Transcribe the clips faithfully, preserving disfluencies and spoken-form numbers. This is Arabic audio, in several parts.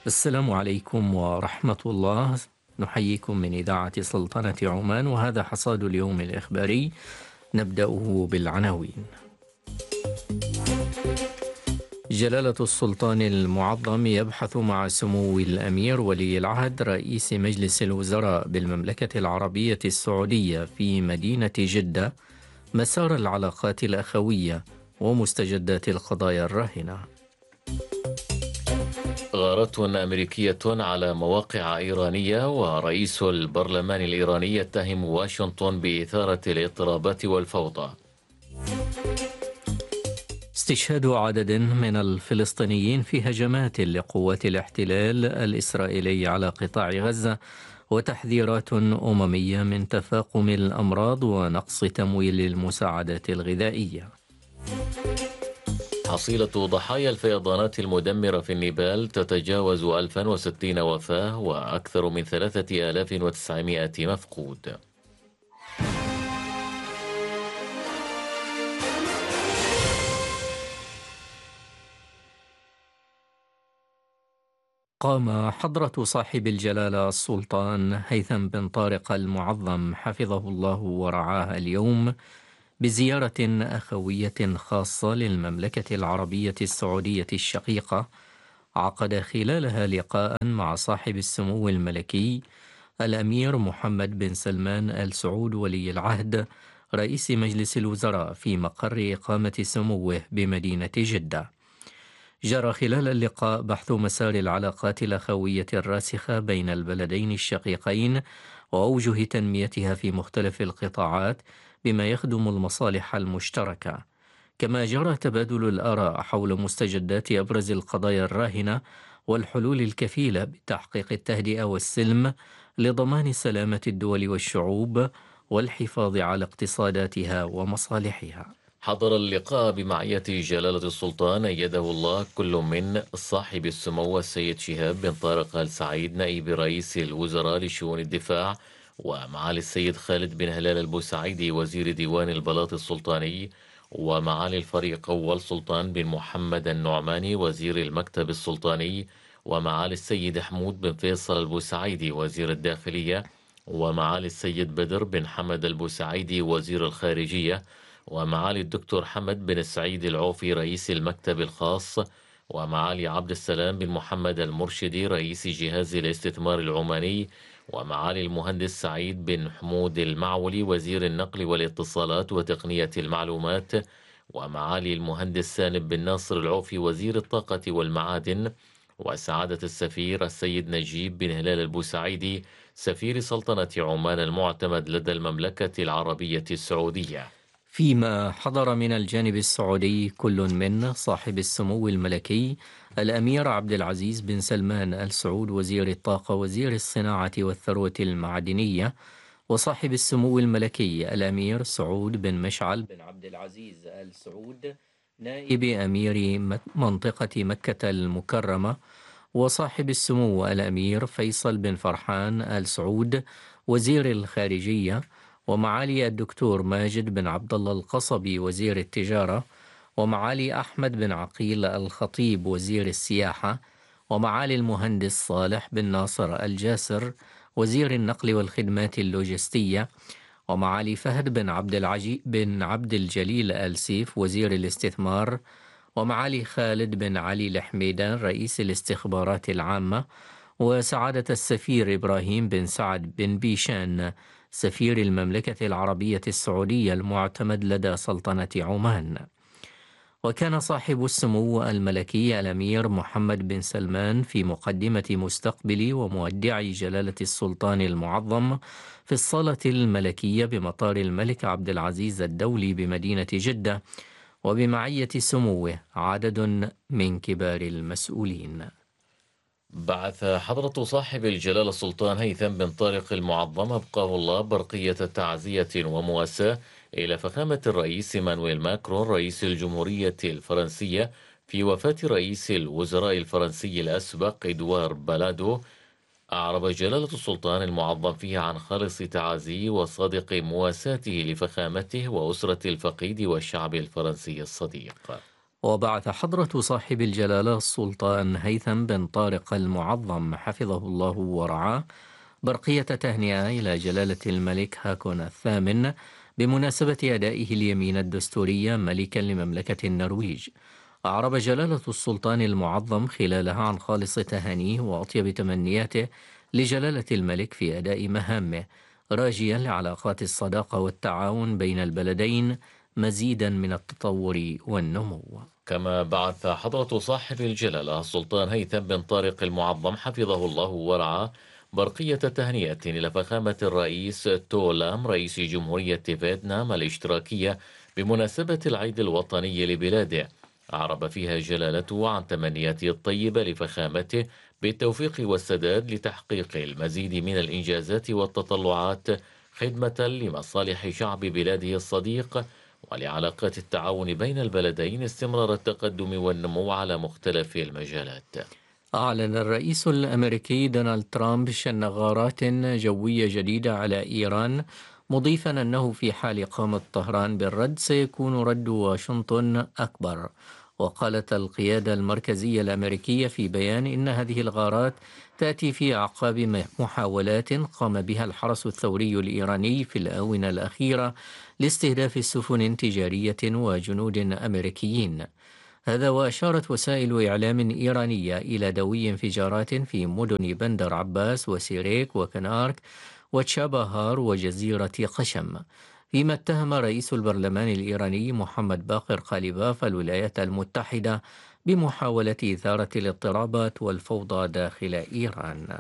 السلام عليكم ورحمة الله. نحييكم من إذاعة سلطنة عمان، وهذا حصاد اليوم الإخباري. نبدأه بالعناوين. جلالة السلطان المعظم يبحث مع سمو الأمير ولي العهد رئيس مجلس الوزراء بالمملكة العربية السعودية في مدينة جدة مسار العلاقات الأخوية ومستجدات القضايا الراهنة. غارات أمريكية على مواقع إيرانية، ورئيس البرلمان الإيراني يتهم واشنطن بإثارة الاضطرابات والفوضى. استشهاد عدد من الفلسطينيين في هجمات لقوات الاحتلال الإسرائيلي على قطاع غزة، وتحذيرات أممية من تفاقم الأمراض ونقص تمويل المساعدات الغذائية. حصيلة ضحايا الفيضانات المدمرة في النيبال تتجاوز ألفا وستين وفاة وأكثر من ثلاثة آلاف وتسعمائة مفقود. قام حضرة صاحب الجلالة السلطان هيثم بن طارق المعظم حفظه الله ورعاه اليوم بزيارة أخوية خاصة للمملكة العربية السعودية الشقيقة، عقد خلالها لقاء مع صاحب السمو الملكي الأمير محمد بن سلمان آل سعود ولي العهد رئيس مجلس الوزراء في مقر إقامة سموه بمدينة جدة. جرى خلال اللقاء بحث مسار العلاقات الأخوية الراسخة بين البلدين الشقيقين وأوجه تنميتها في مختلف القطاعات بما يخدم المصالح المشتركة. كما جرى تبادل الآراء حول مستجدات أبرز القضايا الراهنة والحلول الكفيلة بتحقيق التهدئة والسلم لضمان سلامة الدول والشعوب والحفاظ على اقتصاداتها ومصالحها. حضر اللقاء بمعية جلالة السلطان أيده الله كل من صاحب السمو السيد شهاب بن طارق آل سعيد نائب رئيس الوزراء لشؤون الدفاع، ومعالي السيد خالد بن هلال البوسعيدي وزير ديوان البلاط السلطاني، ومعالي الفريق أول سلطان بن محمد النعماني وزير المكتب السلطاني، ومعالي السيد حمود بن فيصل البوسعيدي وزير الداخلية، ومعالي السيد بدر بن حمد البوسعيدي وزير الخارجية، ومعالي الدكتور حمد بن السعيد العوفي رئيس المكتب الخاص، ومعالي عبد السلام بن محمد المرشدي رئيس جهاز الاستثمار العماني، ومعالي المهندس سعيد بن حمود المعولي وزير النقل والاتصالات وتقنية المعلومات، ومعالي المهندس سالم بن ناصر العوفي وزير الطاقة والمعادن، وسعادة السفير السيد نجيب بن هلال البوسعيدي سفير سلطنة عمان المعتمد لدى المملكة العربية السعودية. فيما حضر من الجانب السعودي كل من صاحب السمو الملكي الأمير عبد العزيز بن سلمان آل سعود وزير الطاقة وزير الصناعة والثروة المعدنية، وصاحب السمو الملكي الأمير سعود بن مشعل بن عبد العزيز آل سعود نائب أمير منطقة مكة المكرمة، وصاحب السمو الأمير فيصل بن فرحان آل سعود وزير الخارجية، ومعالي الدكتور ماجد بن عبد الله القصبي وزير التجارة، ومعالي أحمد بن عقيل الخطيب وزير السياحة، ومعالي المهندس صالح بن ناصر الجاسر وزير النقل والخدمات اللوجستية، ومعالي فهد بن عبد العجي بن عبد الجليل آل سيف وزير الاستثمار، ومعالي خالد بن علي الحميدان رئيس الاستخبارات العامة، وسعادة السفير إبراهيم بن سعد بن بيشان سفير المملكة العربية السعودية المعتمد لدى سلطنة عمان. وكان صاحب السمو الملكي الأمير محمد بن سلمان في مقدمة مستقبل ومودعي جلالة السلطان المعظم في الصالة الملكية بمطار الملك عبد العزيز الدولي بمدينة جدة، وبمعية سموه عدد من كبار المسؤولين. بعث حضرة صاحب الجلالة السلطان هيثم بن طارق المعظم أبقاه الله برقية تعزية ومواساة إلى فخامة الرئيس مانويل ماكرون رئيس الجمهورية الفرنسية في وفاة رئيس الوزراء الفرنسي الأسبق إدوار بلادو. أعرب جلالة السلطان المعظم فيها عن خالص تعازيه وصادق مواساته لفخامته وأسرة الفقيد والشعب الفرنسي الصديق. وبعث حضرة صاحب الجلالة السلطان هيثم بن طارق المعظم حفظه الله ورعاه برقية تهنئة إلى جلالة الملك هاكون الثامن بمناسبة أدائه اليمين الدستورية ملكا لمملكة النرويج. أعرب جلالة السلطان المعظم خلالها عن خالص تهانيه وأطيب تمنياته لجلالة الملك في أداء مهامه، راجيا لعلاقات الصداقة والتعاون بين البلدين مزيدا من التطور والنمو. كما بعث حضرة صاحب الجلالة السلطان هيثم بن طارق المعظم حفظه الله ورعاه برقية تهنئة إلى فخامة الرئيس تولام رئيس جمهورية فيتنام الاشتراكية بمناسبة العيد الوطني لبلاده. أعرب فيها جلالته عن تمنياته الطيبة لفخامته بالتوفيق والسداد لتحقيق المزيد من الإنجازات والتطلعات خدمة لمصالح شعب بلاده الصديق ولعلاقات التعاون بين البلدين استمرار التقدم والنمو على مختلف المجالات. أعلن الرئيس الأمريكي دونالد ترامب شن غارات جوية جديدة على إيران، مضيفا أنه في حال قامت طهران بالرد سيكون رد واشنطن أكبر. وقالت القيادة المركزية الأمريكية في بيان إن هذه الغارات تأتي في أعقاب محاولات قام بها الحرس الثوري الإيراني في الآونة الأخيرة لاستهداف السفن تجارية وجنود أمريكيين. هذا وأشارت وسائل إعلام إيرانية إلى دوي انفجارات في مدن بندر عباس وسيريك وكنارك وتشابهار وجزيرة قشم، فيما اتهم رئيس البرلمان الإيراني محمد باقر قالباف الولايات المتحدة بمحاولة إثارة الاضطرابات والفوضى داخل إيران.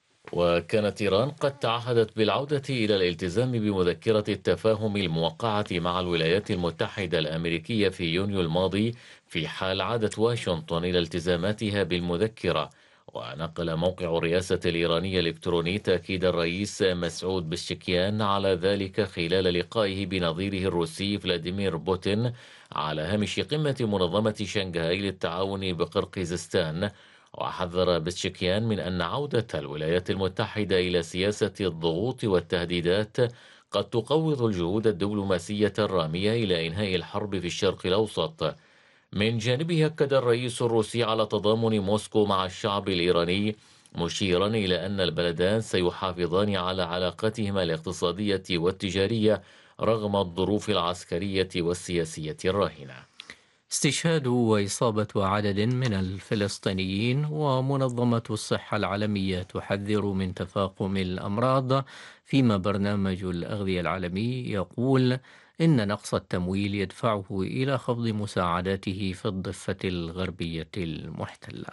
وكانت إيران قد تعهدت بالعودة إلى الالتزام بمذكرة التفاهم الموقعة مع الولايات المتحدة الأمريكية في يونيو الماضي في حال عادت واشنطن إلى التزاماتها بالمذكرة. ونقل موقع الرئاسة الإيرانية الإلكتروني تأكيد الرئيس مسعود بشكيان على ذلك خلال لقائه بنظيره الروسي فلاديمير بوتين على هامش قمة منظمة شنغهاي للتعاون بقرقيزستان. وحذر بشكيان من أن عودة الولايات المتحدة إلى سياسة الضغوط والتهديدات قد تقوض الجهود الدبلوماسية الرامية إلى إنهاء الحرب في الشرق الأوسط. من جانبه أكد الرئيس الروسي على تضامن موسكو مع الشعب الإيراني، مشيرا إلى أن البلدان سيحافظان على علاقاتهما الاقتصادية والتجارية رغم الظروف العسكرية والسياسية الراهنة. استشهاد وإصابة عدد من الفلسطينيين، ومنظمة الصحة العالمية تحذر من تفاقم الأمراض، فيما برنامج الأغذية العالمي يقول إن نقص التمويل يدفعه إلى خفض مساعداته في الضفة الغربية المحتلة.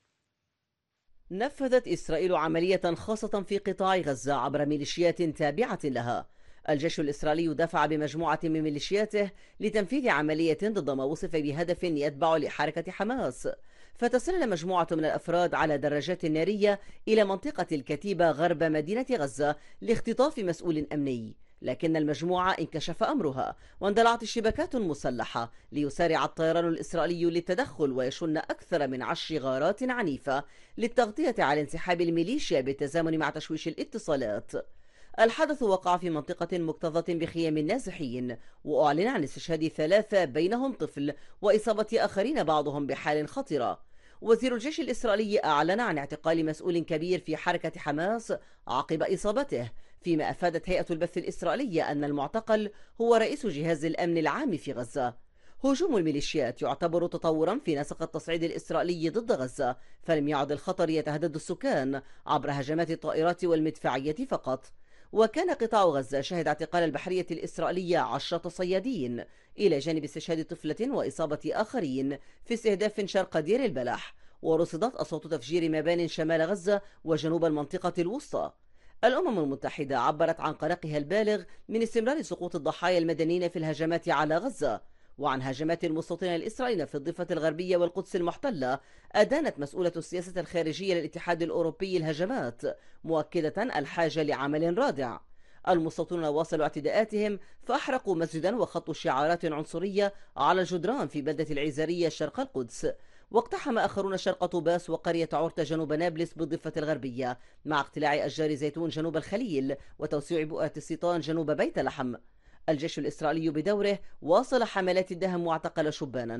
نفذت إسرائيل عملية خاصة في قطاع غزة عبر ميليشيات تابعة لها. الجيش الإسرائيلي دفع بمجموعة من ميليشياته لتنفيذ عملية ضد ما وصف بهدف يتبع لحركة حماس، فتسلل مجموعة من الأفراد على دراجات نارية إلى منطقة الكتيبة غرب مدينة غزة لاختطاف مسؤول أمني، لكن المجموعة انكشف أمرها واندلعت الشبكات المسلحة ليسارع الطيران الإسرائيلي للتدخل ويشن أكثر من عشر غارات عنيفة للتغطية على انسحاب الميليشيا بالتزامن مع تشويش الاتصالات. الحدث وقع في منطقة مكتظة بخيام النازحين، وأعلن عن استشهاد ثلاثة بينهم طفل وإصابة آخرين بعضهم بحال خطرة. وزير الجيش الإسرائيلي أعلن عن اعتقال مسؤول كبير في حركة حماس عقب إصابته، فيما أفادت هيئة البث الإسرائيلية أن المعتقل هو رئيس جهاز الأمن العام في غزة. هجوم الميليشيات يعتبر تطورا في نسق التصعيد الإسرائيلي ضد غزة، فلم يعد الخطر يتهدد السكان عبر هجمات الطائرات والمدفعية فقط. وكان قطاع غزة شهد اعتقال البحرية الإسرائيلية عشرة صيادين، إلى جانب استشهاد طفلة وإصابة آخرين في استهداف شرق دير البلح. ورصدت أصوات تفجير مبان شمال غزة وجنوب المنطقة الوسطى. الأمم المتحدة عبرت عن قلقها البالغ من استمرار سقوط الضحايا المدنيين في الهجمات على غزة، وعن هجمات المستوطنين الإسرائيليين في الضفة الغربية والقدس المحتلة. أدانت مسؤولة السياسة الخارجية للاتحاد الأوروبي الهجمات، مؤكدة الحاجة لعمل رادع. المستوطنون واصلوا اعتداءاتهم، فأحرقوا مسجدا وخطوا شعارات عنصرية على الجدران في بلدة العزارية شرق القدس. واقتحم آخرون شرق طوباس وقرية عورتة جنوب نابلس بالضفة الغربية، مع اقتلاع أشجار زيتون جنوب الخليل وتوسيع بؤرة السيطان جنوب بيت لحم. الجيش الإسرائيلي بدوره واصل حملات الدهم واعتقل شبانا.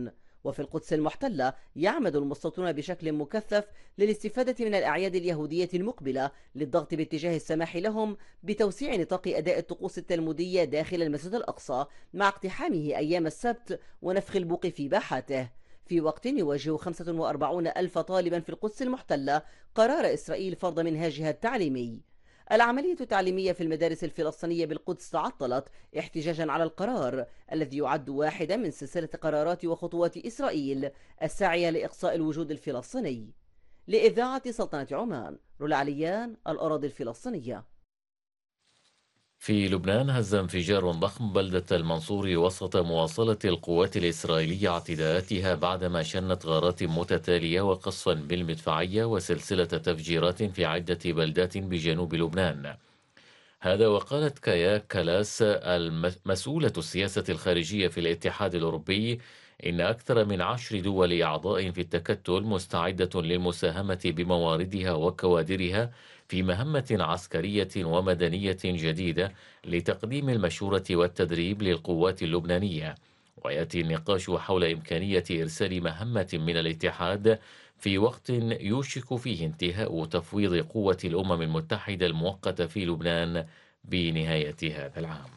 وفي القدس المحتلة يعمد المستوطنون بشكل مكثف للاستفادة من الأعياد اليهودية المقبلة للضغط باتجاه السماح لهم بتوسيع نطاق أداء الطقوس التلمودية داخل المسجد الأقصى مع اقتحامه أيام السبت ونفخ البوق في باحاته، في وقت يواجه خمسة وأربعين ألف طالبا في القدس المحتلة قرار إسرائيل فرض منهاجها التعليمي. العملية التعليمية في المدارس الفلسطينية بالقدس تعطلت احتجاجا على القرار الذي يعد واحدا من سلسلة قرارات وخطوات إسرائيل الساعية لإقصاء الوجود الفلسطيني. لإذاعة سلطنة عمان، رولا عليان، الأراضي الفلسطينية. في لبنان هز انفجار ضخم بلدة المنصور وسط مواصلة القوات الإسرائيلية اعتداءاتها بعدما شنت غارات متتالية وقصفا بالمدفعية وسلسلة تفجيرات في عدة بلدات بجنوب لبنان. هذا وقالت كايا كالاس المسؤولة السياسة الخارجية في الاتحاد الأوروبي إن أكثر من عشر دول أعضاء في التكتل مستعدة للمساهمة بمواردها وكوادرها في مهمة عسكرية ومدنية جديدة لتقديم المشورة والتدريب للقوات اللبنانية. ويأتي النقاش حول إمكانية إرسال مهمة من الاتحاد في وقت يوشك فيه انتهاء تفويض قوة الأمم المتحدة المؤقتة في لبنان بنهاية هذا العام.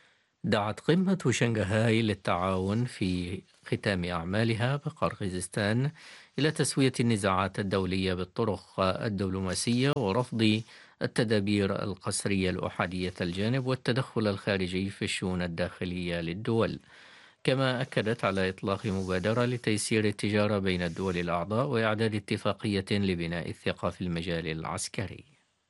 دعت قمة شنغهاي للتعاون في ختام أعمالها بقرغيزستان إلى تسوية النزاعات الدولية بالطرق الدبلوماسية ورفض التدابير القسرية الأحادية الجانب والتدخل الخارجي في الشؤون الداخلية للدول. كما أكدت على إطلاق مبادرة لتيسير التجارة بين الدول الأعضاء وإعداد اتفاقية لبناء الثقة في المجال العسكري.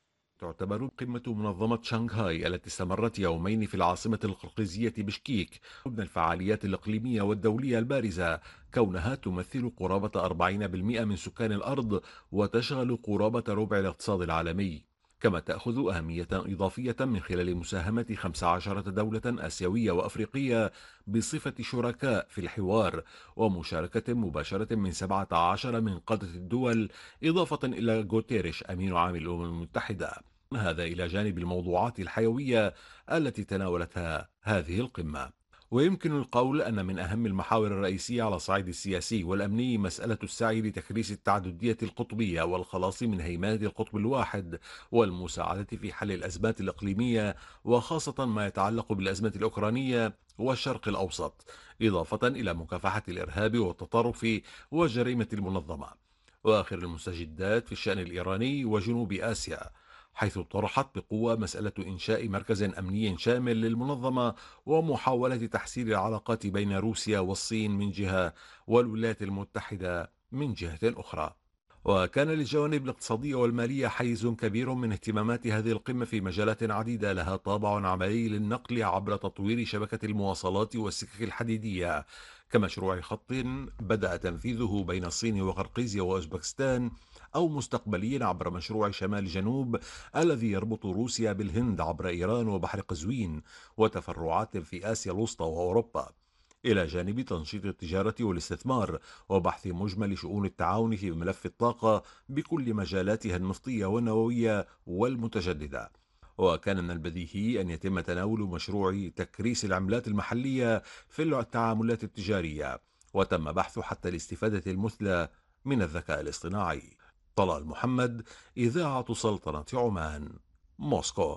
تعتبر قمة منظمة شنغهاي التي استمرت يومين في العاصمة القرقيزية بشكيك من الفعاليات الإقليمية والدولية البارزة، كونها تمثل قرابة أربعين بالمئة من سكان الأرض وتشغل قرابة ربع الاقتصاد العالمي، كما تأخذ أهمية إضافية من خلال مساهمة خمس عشرة دولة آسيوية وأفريقية بصفة شركاء في الحوار، ومشاركة مباشرة من سبعة عشر من قادة الدول إضافة إلى غوتيريش أمين عام الأمم المتحدة. هذا إلى جانب الموضوعات الحيوية التي تناولتها هذه القمة. ويمكن القول أن من أهم المحاور الرئيسية على الصعيد السياسي والأمني مسألة السعي لتكريس التعددية القطبية والخلاص من هيمنة القطب الواحد والمساعدة في حل الأزمات الإقليمية، وخاصة ما يتعلق بالأزمة الأوكرانية والشرق الأوسط، إضافة إلى مكافحة الإرهاب والتطرف والجريمة المنظمة، وآخر المستجدات في الشأن الإيراني وجنوب آسيا، حيث طرحت بقوة مسألة إنشاء مركز أمني شامل للمنظمة ومحاولة تحسين العلاقات بين روسيا والصين من جهة والولايات المتحدة من جهة أخرى. وكان للجوانب الاقتصادية والمالية حيز كبير من اهتمامات هذه القمة في مجالات عديدة لها طابع عملي للنقل عبر تطوير شبكة المواصلات والسكك الحديدية، كمشروع خط بدأ تنفيذه بين الصين وقرقيزيا وأوزبكستان، أو مستقبليا عبر مشروع شمال جنوب الذي يربط روسيا بالهند عبر إيران وبحر قزوين وتفرعات في آسيا الوسطى وأوروبا، إلى جانب تنشيط التجارة والاستثمار وبحث مجمل شؤون التعاون في ملف الطاقة بكل مجالاتها النفطية والنووية والمتجددة. وكان من البديهي أن يتم تناول مشروع تكريس العملات المحلية في التعاملات التجارية، وتم بحث حتى الاستفادة المثلى من الذكاء الاصطناعي. طلال محمد، إذاعة سلطنة عمان، موسكو.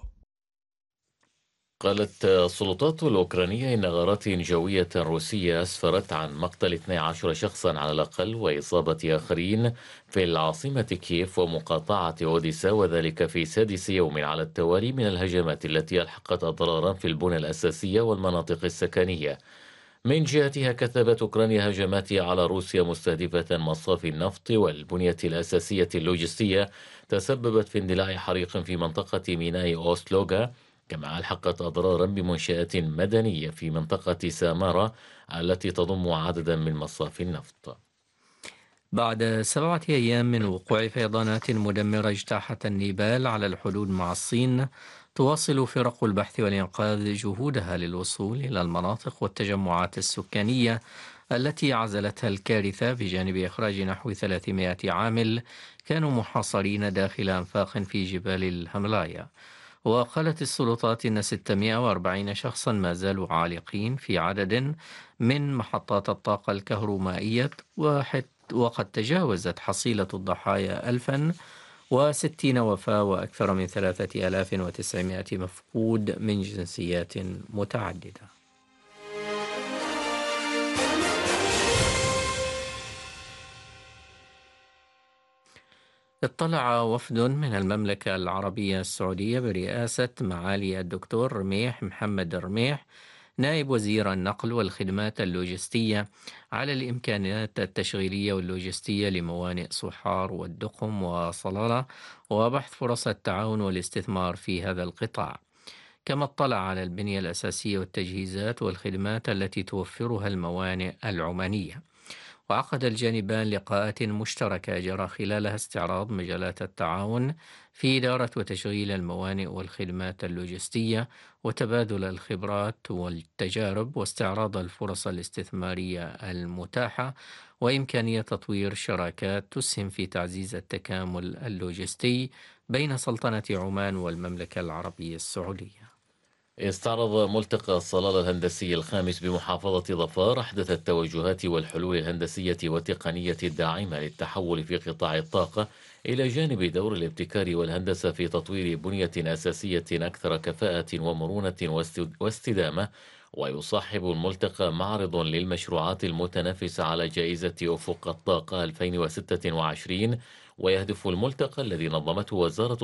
قالت السلطات الأوكرانية إن غارات جوية روسية أسفرت عن مقتل اثني عشر شخصا على الأقل وإصابة آخرين في العاصمة كييف ومقاطعة أوديسا، وذلك في سادس يوم على التوالي من الهجمات التي ألحقت أضرارا في البنى الأساسية والمناطق السكنية. من جهتها كثبت أوكرانيا هجمات على روسيا مستهدفة مصافي النفط والبنية الأساسية اللوجستية تسببت في اندلاع حريق في منطقة ميناء أوستلوغا، كما ألحقت أضرارا بمنشآت مدنية في منطقة سامارا التي تضم عددا من مصافي النفط. بعد سبعة أيام من وقوع فيضانات مدمرة اجتاحت النيبال على الحدود مع الصين، تواصل فرق البحث والإنقاذ جهودها للوصول إلى المناطق والتجمعات السكانية التي عزلتها الكارثة، بجانب إخراج نحو ثلاثمائة عامل كانوا محاصرين داخل أنفاق في جبال الهملايا. وقالت السلطات إن ستمائة وأربعين شخصا ما زالوا عالقين في عدد من محطات الطاقة الكهرومائية، وقد تجاوزت حصيلة الضحايا ألفا وستين وفاة وأكثر من ثلاثة آلاف وتسعمائة مفقود من جنسيات متعددة. اطلع وفد من المملكة العربية السعودية برئاسة معالي الدكتور رميح محمد رميح نائب وزير النقل والخدمات اللوجستية على الإمكانيات التشغيلية واللوجستية لموانئ صحار والدقم وصلالة، وبحث فرص التعاون والاستثمار في هذا القطاع. كما اطلع على البنية الأساسية والتجهيزات والخدمات التي توفرها الموانئ العمانية. وعقد الجانبان لقاءات مشتركة جرى خلالها استعراض مجالات التعاون في إدارة وتشغيل الموانئ والخدمات اللوجستية، وتبادل الخبرات والتجارب، واستعراض الفرص الاستثمارية المتاحة، وإمكانية تطوير شراكات تسهم في تعزيز التكامل اللوجستي بين سلطنة عمان والمملكة العربية السعودية. استعرض ملتقى الصلالة الهندسي الخامس بمحافظة ظفار أحدث التوجهات والحلول الهندسية والتقنية الداعمة للتحول في قطاع الطاقة، إلى جانب دور الابتكار والهندسة في تطوير بنية أساسية أكثر كفاءة ومرونة واستدامة. ويصاحب الملتقى معرض للمشروعات المتنافسة على جائزة أفق الطاقة ألفين وستة وعشرين، ويهدف الملتقى الذي نظمته وزارة